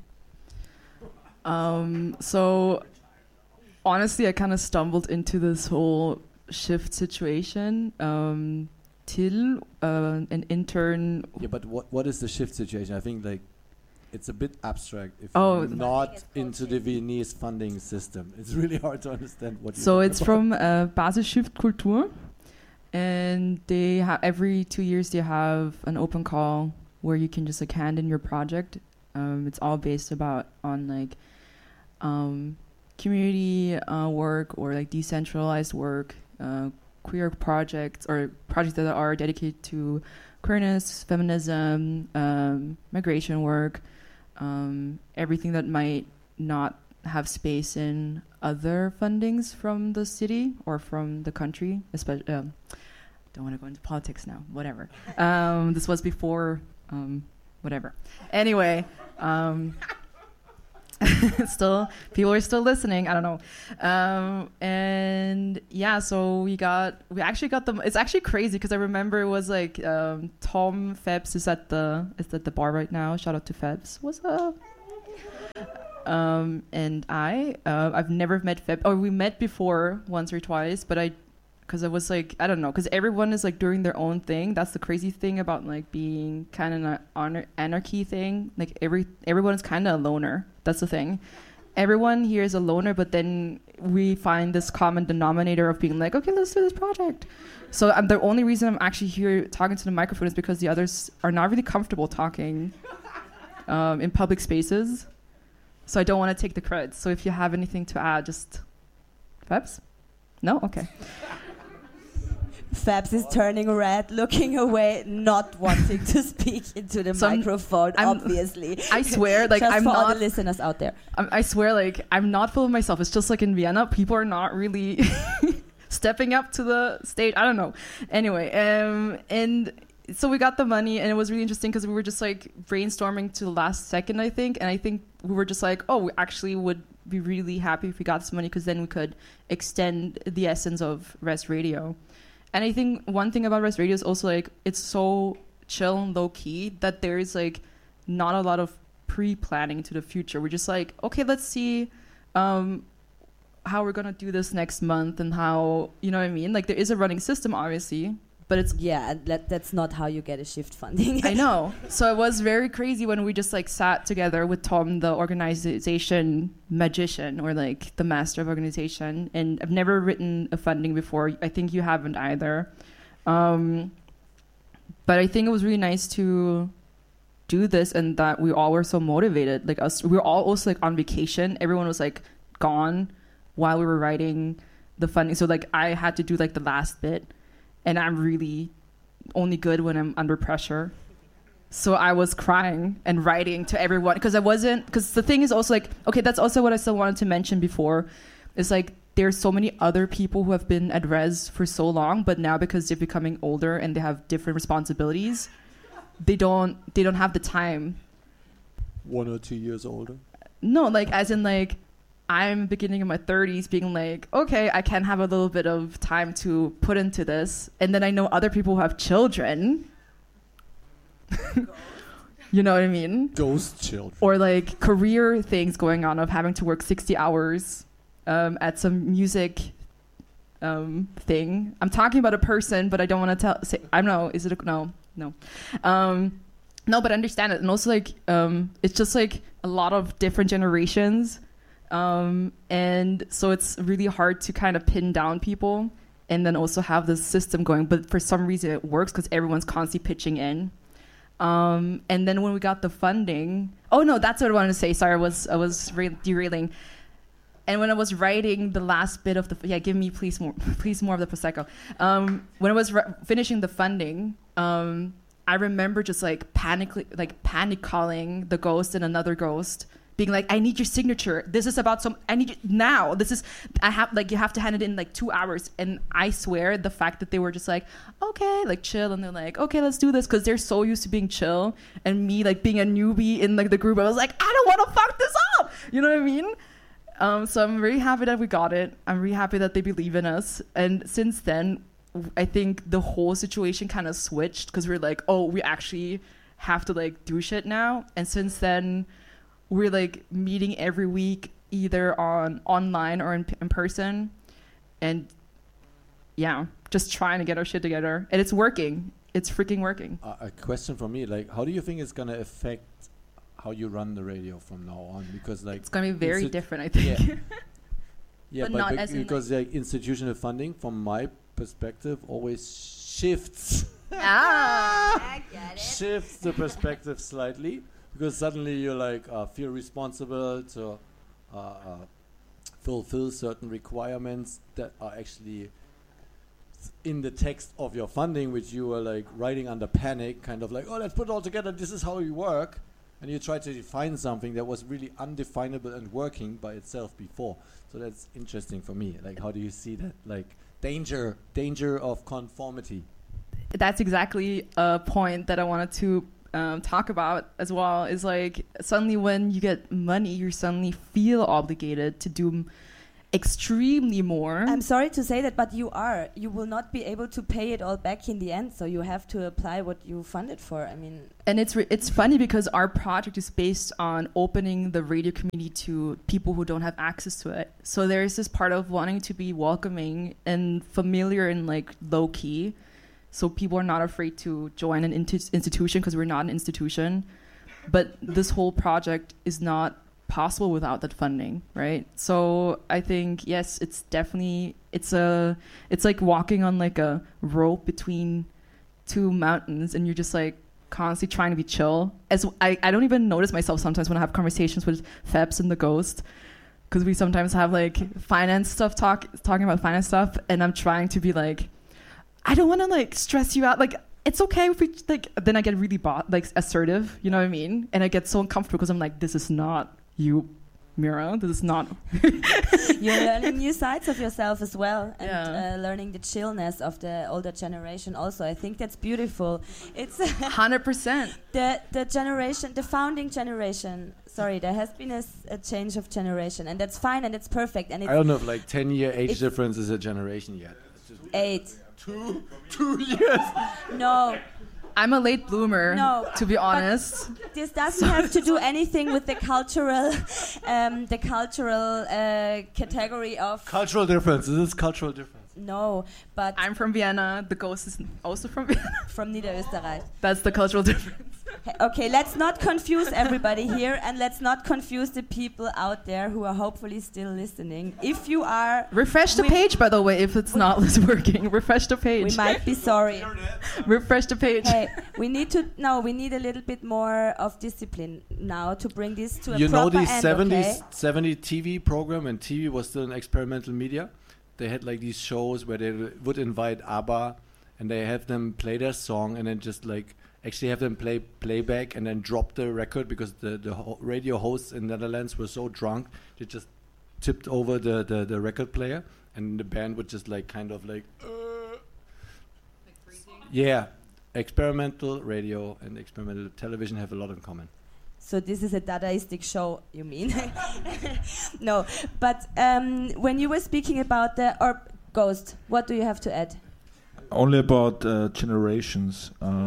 Speaker 3: So honestly, I kind of stumbled into this whole shift situation. Till an intern.
Speaker 4: Yeah, but what is the shift situation? I think like it's a bit abstract if you're not into the Viennese funding system. It's really hard to understand what.
Speaker 3: So it's from Basis Shift Kultur, and they every 2 years they have an open call where you can just like hand in your project. It's all based on like community work or like decentralized work. Queer projects or projects that are dedicated to queerness, feminism, migration work, everything that might not have space in other fundings from the city or from the country, don't want to go into politics now. Whatever. This was before. Whatever. Anyway. Still, people are still listening. I don't know. And yeah, so we actually got them. It's actually crazy because I remember it was like Tom Febs is at the bar right now. Shout out to Febs. What's up? And I've never met Feb. Or we met before once or twice, but because I was like, I don't know, because everyone is like doing their own thing. That's the crazy thing about like being kind of an anarchy thing. Like everyone is kind of a loner. That's the thing. Everyone here is a loner, but then we find this common denominator of being like, okay, let's do this project. So the only reason I'm actually here talking to the microphone is because the others are not really comfortable talking in public spaces. So I don't want to take the credit. So if you have anything to add, just Fabs? No? Okay.
Speaker 2: Fabs is turning red, looking away, not wanting to speak into the microphone, obviously.
Speaker 3: I swear, like,
Speaker 2: just
Speaker 3: I'm
Speaker 2: for
Speaker 3: not...
Speaker 2: all the listeners out there.
Speaker 3: I swear, like, I'm not full of myself. It's just like in Vienna, people are not really stepping up to the stage. I don't know. Anyway, and so we got the money, and it was really interesting because we were just, like, brainstorming to the last second, I think. And I think we were just like, oh, we actually would be really happy if we got this money because then we could extend the essence of Rest Radio. And I think one thing about Rest Radio is also like it's so chill and low key that there is like not a lot of pre-planning to the future. We're just like, okay, let's see how we're gonna do this next month and how, you know what I mean? Like there is a running system, obviously, but it's
Speaker 2: that's not how you get a shift funding.
Speaker 3: I know. So it was very crazy when we just like sat together with Tom, the organization magician or like the master of organization. And I've never written a funding before. I think you haven't either. But I think it was really nice to do this and that we all were so motivated. Like us, we were all also like on vacation. Everyone was like gone while we were writing the funding. So like I had to do like the last bit. And I'm really only good when I'm under pressure. So I was crying and writing to everyone because the thing is also like, okay, that's also what I still wanted to mention before. It's like there's so many other people who have been at Res for so long, but now because they're becoming older and they have different responsibilities, they don't have the time.
Speaker 4: 1 or 2 years older?
Speaker 3: No, like as in like, I'm beginning in my 30s being like, okay, I can have a little bit of time to put into this. And then I know other people who have children. You know what I mean?
Speaker 4: Ghost children.
Speaker 3: Or like career things going on of having to work 60 hours at some music thing. I'm talking about a person, but I don't want to say, I don't know, is it no. No, but I understand it. And also like, it's just like a lot of different generations. And so it's really hard to kind of pin down people and then also have this system going. But for some reason it works because everyone's constantly pitching in. And then when we got the funding, oh no, that's what I wanted to say. Sorry, I was derailing. And when I was writing the last bit of give me please more of the Prosecco. When I was finishing the funding, I remember just like panic calling the ghost and another ghost. Being like, I need your signature. This is about I need you now. You have to hand it in like 2 hours. And I swear the fact that they were just like, okay, like chill. And they're like, okay, let's do this. Cause they're so used to being chill. And me like being a newbie in like the group, I was like, I don't want to fuck this up. You know what I mean? So I'm very happy that we got it. I'm really happy that they believe in us. And since then, I think the whole situation kind of switched. Cause we're like, oh, we actually have to like do shit now. And since then, we're like meeting every week, either online or in person, and yeah, just trying to get our shit together, and it's working. It's freaking working.
Speaker 4: A question from me, like, how do you think it's gonna affect how you run the radio from now on? Because like
Speaker 3: it's gonna be very different, I think.
Speaker 4: Yeah, yeah,
Speaker 3: but not as
Speaker 4: because like institutional funding, from my perspective, always shifts.
Speaker 2: I get it.
Speaker 4: Shifts the perspective slightly. Because suddenly you like feel responsible to fulfill certain requirements that are actually in the text of your funding, which you were like writing under panic, kind of like, oh, let's put it all together. This is how we work, and you try to define something that was really undefinable and working by itself before. So that's interesting for me. Like, how do you see that? Like danger of conformity.
Speaker 3: That's exactly a point that I wanted to talk about as well. Is like suddenly when you get money, you suddenly feel obligated to do extremely more.
Speaker 2: I'm sorry to say that, but you will not be able to pay it all back in the end, so you have to apply what you funded for. I mean,
Speaker 3: and it's funny because our project is based on opening the radio community to people who don't have access to it. So there's this part of wanting to be welcoming and familiar and like low key, so people are not afraid to join an institution because we're not an institution. But this whole project is not possible without that funding, right? So I think yes, it's definitely it's like walking on like a rope between two mountains, and you're just like constantly trying to be chill. As I don't even notice myself sometimes when I have conversations with Febs and the Ghost, because we sometimes have like finance stuff talking about finance stuff, and I'm trying to be like, I don't want to like stress you out, like it's okay if we like. Then I get really assertive, you know what I mean? And I get so uncomfortable because I'm like, this is not you, Mira. This is not.
Speaker 2: You're learning new sides of yourself as well, and learning the chillness of the older generation. Also, I think that's beautiful. It's
Speaker 3: 100%.
Speaker 2: The generation, the founding generation. Sorry, there has been a change of generation, and that's fine and it's perfect. And it's
Speaker 4: I don't know if like 10-year age difference is a generation yet.
Speaker 2: 8.
Speaker 4: 2 years.
Speaker 2: No.
Speaker 3: I'm a late bloomer, to be honest.
Speaker 2: This doesn't have to do anything with the cultural category of...
Speaker 4: Cultural difference. Is this cultural difference?
Speaker 2: No, but...
Speaker 3: I'm from Vienna. The Ghost is also from Vienna.
Speaker 2: From Niederösterreich.
Speaker 3: That's the cultural difference.
Speaker 2: Okay, let's not confuse everybody here, and let's not confuse the people out there who are hopefully still listening. If you are...
Speaker 3: Refresh the page, by the way, if it's not working. Refresh the page.
Speaker 2: We might be sorry.
Speaker 3: Refresh the page.
Speaker 2: Hey, we need a little bit more of discipline now to bring this to a proper end.
Speaker 4: You know the 70
Speaker 2: 70
Speaker 4: TV program, and TV was still an experimental media? They had like these shows where they would invite ABBA, and they have them play their song, and then just like actually have them play playback and then drop the record because the radio hosts in Netherlands were so drunk they just tipped over the record player, and the band would just like kind of like freezing. Yeah, experimental radio and experimental television have a lot in common.
Speaker 2: So this is a Dadaistic show, you mean? No, but when you were speaking about Ghost, what do you have to add?
Speaker 1: Only about generations.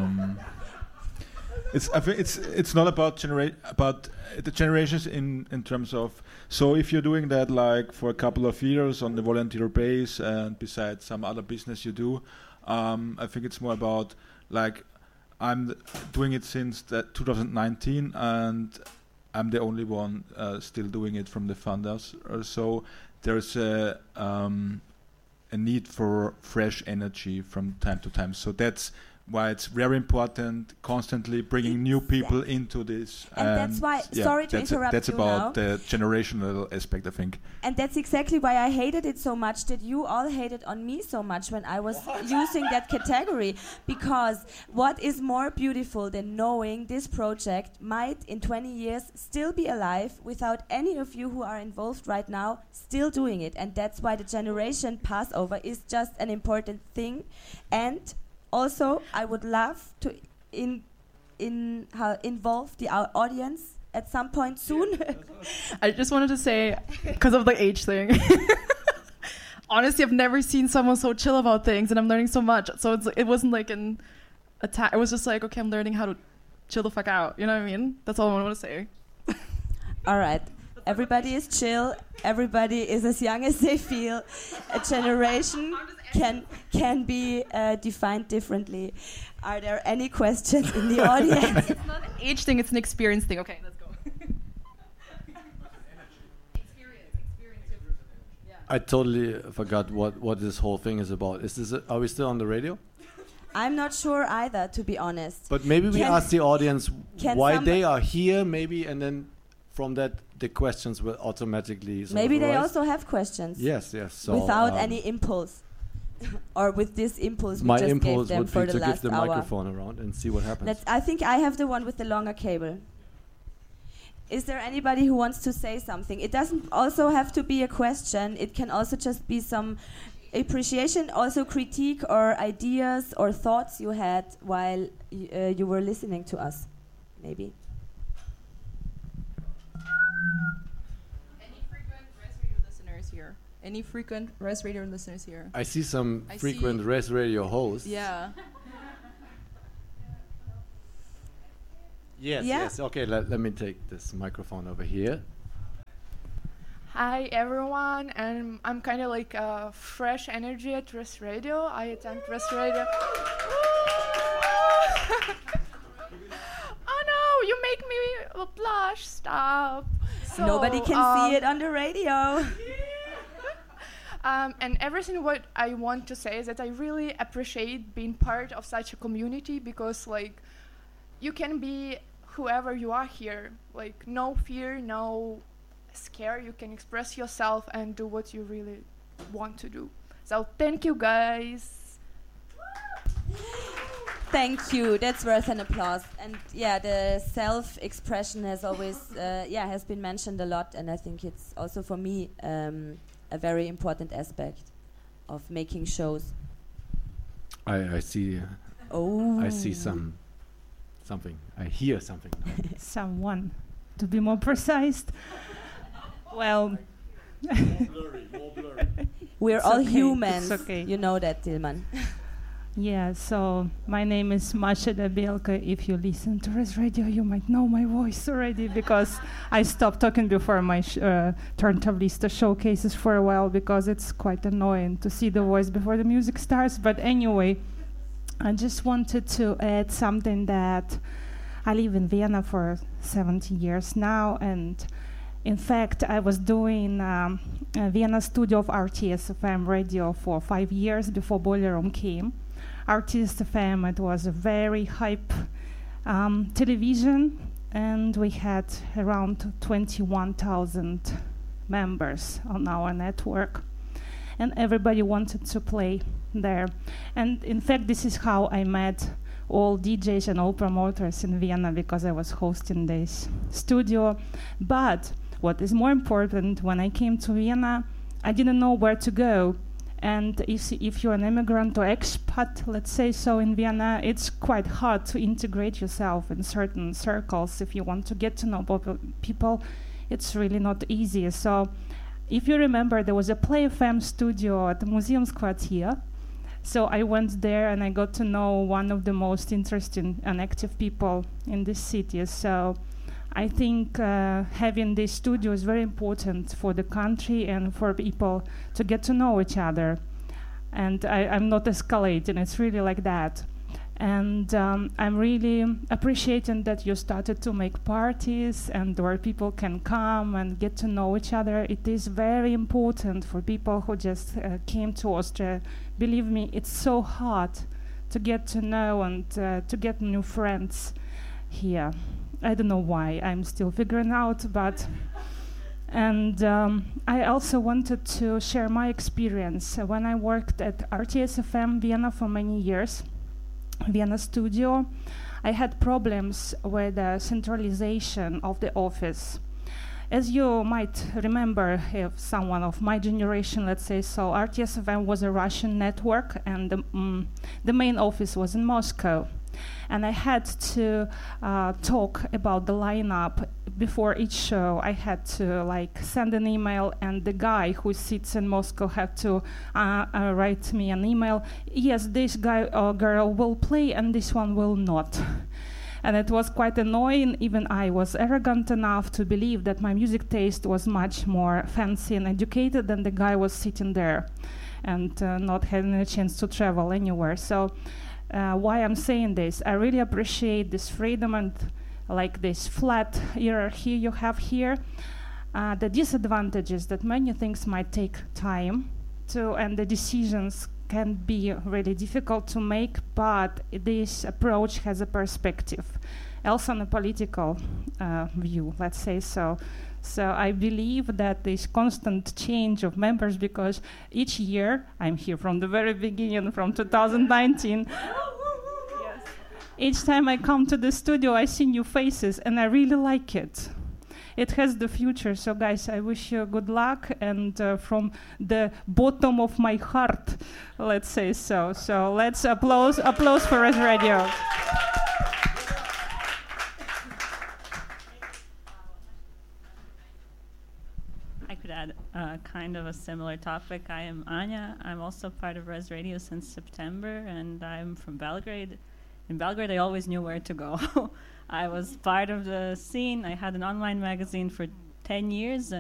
Speaker 1: It's not about the generations in terms of, so if you're doing that like for a couple of years on the volunteer base and besides some other business you do, I think it's more about like I'm doing it since 2019 and I'm the only one still doing it from the funders. So there's a need for fresh energy from time to time. So that's why it's very important constantly bringing new people into this.
Speaker 2: And that's why, sorry to interrupt
Speaker 1: that's
Speaker 2: you
Speaker 1: about
Speaker 2: now.
Speaker 1: the generational aspect, I think.
Speaker 2: And that's exactly why I hated it so much, that you all hated on me so much when I was using that category. Because what is more beautiful than knowing this project might in 20 years still be alive without any of you who are involved right now still doing it. And that's why the generation passover is just an important thing. And also, I would love to involve the audience at some point soon.
Speaker 3: I just wanted to say, because of the age thing, honestly, I've never seen someone so chill about things, and I'm learning so much. So it wasn't like an attack. It was just like, okay, I'm learning how to chill the fuck out. You know what I mean? That's all I want to say.
Speaker 2: All right. Everybody is chill. Everybody is as young as they feel. A generation can be defined differently. Are there any questions in the audience?
Speaker 3: It's not an age thing, it's an experience thing. Okay, let's go. Experience. Yeah.
Speaker 4: I totally forgot what this whole thing is about. Are we still on the radio?
Speaker 2: I'm not sure either, to be honest.
Speaker 4: But maybe we ask the audience why they are here, maybe, and then from that the questions will automatically
Speaker 2: maybe they
Speaker 4: arise.
Speaker 2: Also have questions.
Speaker 4: Yes. So
Speaker 2: without any impulse. Or with this impulse we
Speaker 4: my
Speaker 2: just
Speaker 4: impulse
Speaker 2: gave them
Speaker 4: would
Speaker 2: for
Speaker 4: be
Speaker 2: the
Speaker 4: to
Speaker 2: last
Speaker 4: give the
Speaker 2: hour.
Speaker 4: microphone around and see what happens.
Speaker 2: I think I have the one with the longer cable. Is there anybody who wants to say something? It doesn't also have to be a question. It can also just be some appreciation, also critique or ideas or thoughts you had while you were listening to us, maybe.
Speaker 3: Any frequent Res Radio listeners here? Any frequent Res Radio listeners here?
Speaker 4: I see some frequent Res Radio hosts.
Speaker 3: Yeah.
Speaker 4: Yes,
Speaker 2: Yeah.
Speaker 4: yes. Okay, let me take this microphone over here.
Speaker 5: Hi everyone, and I'm kind of like fresh energy at Res Radio. I attend Res Radio. Oh no, you make me blush. Stop. So,
Speaker 2: Nobody can see it on the radio.
Speaker 5: And everything what I want to say is that I really appreciate being part of such a community, because like you can be whoever you are here. Like no fear, no scare. You can express yourself and do what you really want to do. So thank you guys.
Speaker 2: Thank you. That's worth an applause. And yeah, the self-expression has always, has been mentioned a lot, and I think it's also for me a very important aspect of making shows.
Speaker 4: I see.
Speaker 2: Oh.
Speaker 4: I see something. I hear something.
Speaker 6: Someone, to be more precise. Well,
Speaker 4: more blurry.
Speaker 2: We're
Speaker 6: It's
Speaker 2: all
Speaker 6: okay,
Speaker 2: humans.
Speaker 6: it's okay.
Speaker 2: You know that, Tilman.
Speaker 6: yeah, so my name is Masha Dabielka. If you listen to Res Radio, you might know my voice already, because I stopped talking before my Turntablista showcases for a while, because it's quite annoying to see the voice before the music starts. But anyway, I just wanted to add something, that I live in Vienna for 17 years now, and in fact, I was doing a Vienna studio of RTS FM radio for 5 years before Boiler Room came. RTS FM, it was a very hype television, and we had around 21,000 members on our network, and everybody wanted to play there. And in fact, this is how I met all DJs and all promoters in Vienna, because I was hosting this studio. But what is more important, when I came to Vienna, I didn't know where to go. And if you're an immigrant or expat, let's say so, in Vienna, it's quite hard to integrate yourself in certain circles. If you want to get to know people, it's really not easy. So if you remember, there was a Play FM studio at the Museumsquartier. So I went there and I got to know one of the most interesting and active people in this city. So I think having this studio is very important for the country and for people to get to know each other. And I'm not escalating, it's really like that. And I'm really appreciating that you started to make parties and where people can come and get to know each other. It is very important for people who just came to Austria. Believe me, it's so hard to get to know and to get new friends here. I don't know why, I'm still figuring out, but... And I also wanted to share my experience. When I worked at RTS FM Vienna for many years, Vienna studio, I had problems with the centralization of the office. As you might remember, if someone of my generation, let's say so, RTS FM was a Russian network, and the main office was in Moscow. And I had to talk about the lineup before each show. I had to send an email, and the guy who sits in Moscow had to write me an email. Yes, this guy or girl will play, and this one will not. And it was quite annoying. Even I was arrogant enough to believe that my music taste was much more fancy and educated than the guy was sitting there and not having a chance to travel anywhere. So why I'm saying this, I really appreciate this freedom and this flat hierarchy you have here. The disadvantages that many things might take time to, and the decisions can be really difficult to make, but this approach has a perspective, also on a political view, let's say so. So I believe that this constant change of members, because each year, I'm here from the very beginning, from 2019, yes. Each time I come to the studio, I see new faces, and I really like it. it has the future. So guys, I wish you good luck, and from the bottom of my heart, let's say so. So let's applause for Res Radio.
Speaker 7: I could add kind of a similar topic. I am Anya. I'm also part of Res Radio since September, and I'm from Belgrade. In Belgrade, I always knew where to go. I was part of the scene. I had an online magazine for 10 years.